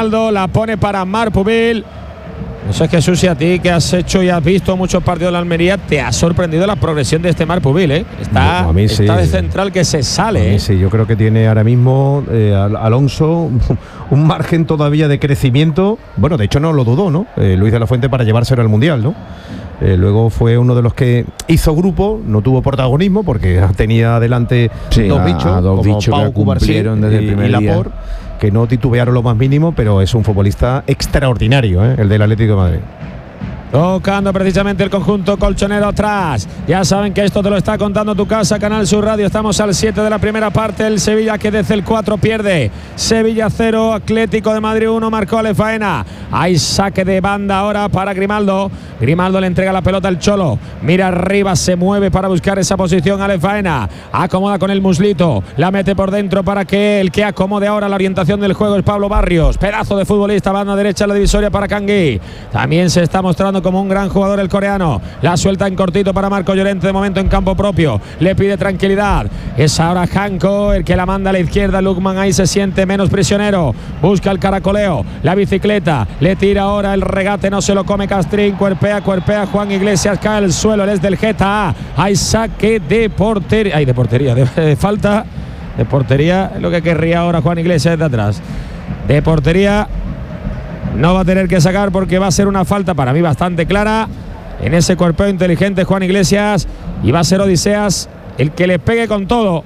Grimaldo, la pone para Marpubil. No sé, Jesús, si a ti que has hecho y has visto muchos partidos de la Almería, te ha sorprendido la progresión de este Marpubil, ¿eh? Está de central que se sale. Sí, yo creo que tiene ahora mismo Alonso un margen todavía de crecimiento. Bueno, de hecho no lo dudó, ¿no? Luis de la Fuente para llevárselo al Mundial, ¿no? Luego fue uno de los que hizo grupo, no tuvo protagonismo porque tenía adelante dos bichos como Pau Cubarsí y Laporte, que no titubearon lo más mínimo, pero es un futbolista extraordinario, el del Atlético de Madrid. Tocando precisamente el conjunto colchonero atrás. Ya saben que esto te lo está contando tu casa, Canal Sur Radio. Estamos al 7 de la primera parte. El Sevilla, que desde el 4 pierde. Sevilla 0, Atlético de Madrid 1, marcó Ale Faena. Hay saque de banda ahora para Grimaldo. Grimaldo le entrega la pelota al Cholo. Mira arriba, se mueve para buscar esa posición Ale Faena. Acomoda con el muslito. La mete por dentro para que el que acomode ahora la orientación del juego es Pablo Barrios. Pedazo de futbolista, banda derecha, la divisoria para Kangui. También se está mostrando como un gran jugador el coreano. La suelta en cortito para Marco Llorente, de momento en campo propio. Le pide tranquilidad. Es ahora Janko el que la manda a la izquierda. Lukman ahí se siente menos prisionero. Busca el caracoleo. La bicicleta. Le tira ahora el regate. No se lo come Castrín. Cuerpea Juan Iglesias. Cae al suelo. Él es del Geta. Hay saque de portería. Hay de portería. De falta. De portería. Es lo que querría ahora Juan Iglesias desde atrás. De portería. No va a tener que sacar porque va a ser una falta para mí bastante clara en ese cuerpeo inteligente Juan Iglesias, y va a ser Odiseas el que le pegue con todo.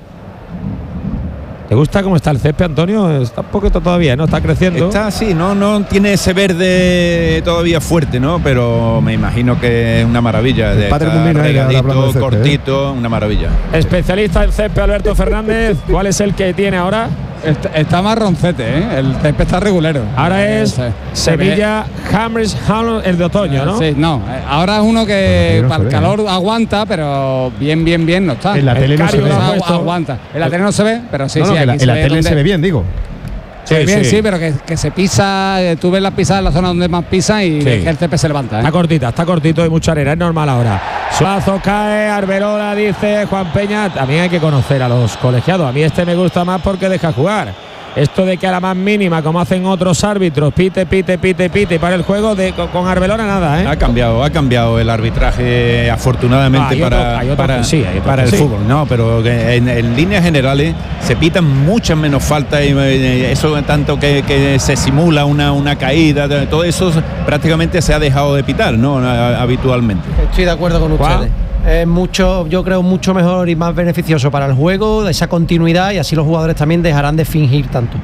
¿Te gusta cómo está el césped, Antonio? Está un poquito todavía, ¿no? Está creciendo. Está así, no tiene ese verde todavía fuerte, ¿no? Pero me imagino que es una maravilla. El padre Mumina, regadito, cortito, una maravilla. Especialista en césped, Alberto Fernández. ¿Cuál es el que tiene ahora? Está marroncete, ¿eh? El césped está regulero. Ahora es Sevilla Hammers, el de otoño, ¿no? Sí, no. Ahora es uno que para el calor aguanta, pero bien no está. En la tele no se ve. Aguanta. En la tele no se ve, pero sí, en la tele se ve bien, digo. Sí, pero que se pisa, tú ves las pisadas en la zona donde más pisa y que el césped se levanta. Está cortito, hay mucha arena, es normal ahora. Suazo cae, Arbelola, dice Juan Peña. También hay que conocer a los colegiados. A mí me gusta más porque deja jugar. Esto de que a la más mínima, como hacen otros árbitros, pite para el juego, con Arbelola nada, ¿eh? Ha cambiado el arbitraje, afortunadamente, para el fútbol, ¿no? Pero en líneas generales se pitan muchas menos faltas, y eso tanto que se simula una caída, todo eso prácticamente se ha dejado de pitar, ¿no? Habitualmente. Estoy de acuerdo con ustedes. Es yo creo mucho mejor y más beneficioso para el juego, esa continuidad, y así los jugadores también dejarán de fingir tanto.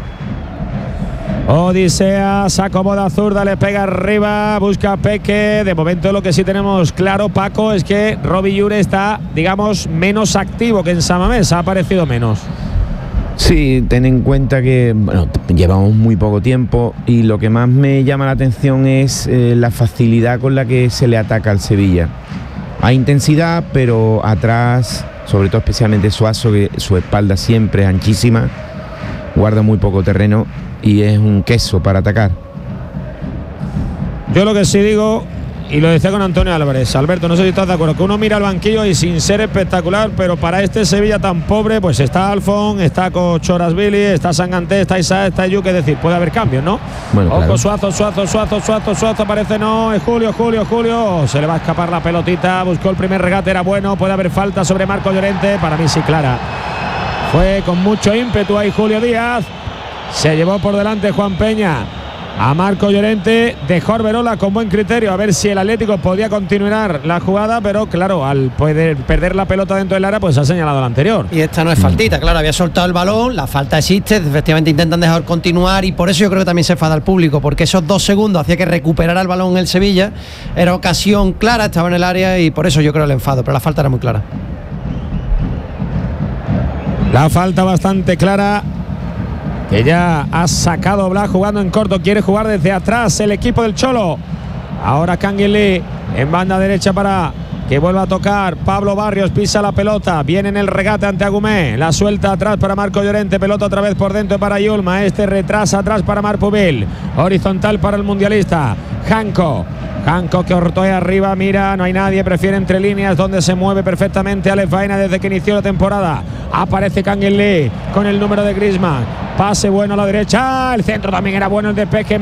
Odiseas acomoda zurda, le pega arriba, busca a Peque. De momento lo que sí tenemos claro, Paco, es que Robbie Llure está, digamos, menos activo que en San Mamés, ha aparecido menos. Sí, ten en cuenta que llevamos muy poco tiempo, y lo que más me llama la atención es la facilidad con la que se le ataca al Sevilla. Hay intensidad, pero atrás, sobre todo especialmente Suazo, que su espalda siempre es anchísima, guarda muy poco terreno y es un queso para atacar. Yo lo que sí digo, y lo decía con Antonio Álvarez, Alberto, no sé si estás de acuerdo, que uno mira al banquillo y sin ser espectacular, pero para este Sevilla tan pobre, pues está Alfón, está Cochorasvili, está Sanganté, está Isa, está Yuque, es decir, puede haber cambios, ¿no? Bueno, ojo, claro. Suazo, parece no, es Julio, se le va a escapar la pelotita, buscó el primer regate, era bueno, puede haber falta sobre Marco Llorente, para mí sí clara. Fue con mucho ímpetu ahí Julio Díaz, se llevó por delante Juan Peña a Marco Llorente, dejó Arbelola con buen criterio a ver si el Atlético podía continuar la jugada, pero claro, al poder perder la pelota dentro del área, pues ha señalado la anterior. Y esta no es faltita, claro, había soltado el balón, la falta existe, efectivamente intentan dejar continuar, y por eso yo creo que también se enfada el público, porque esos 2 segundos hacía que recuperara el balón el Sevilla, era ocasión clara, estaba en el área, y por eso yo creo el enfado, pero la falta era muy clara. La falta bastante clara, que ya ha sacado Blas jugando en corto, quiere jugar desde atrás el equipo del Cholo. Ahora Canguilí en banda derecha para que vuelva a tocar Pablo Barrios, pisa la pelota, viene en el regate ante Agumé, la suelta atrás para Marco Llorente, pelota otra vez por dentro para Yulma, retrasa atrás para Marpubil, horizontal para el mundialista, Janko que ortoea arriba, mira, no hay nadie, prefiere entre líneas, donde se mueve perfectamente Ale Faena desde que inició la temporada. Aparece Canguilí con el número de Griezmann, pase bueno a la derecha, el centro también era bueno, el despeje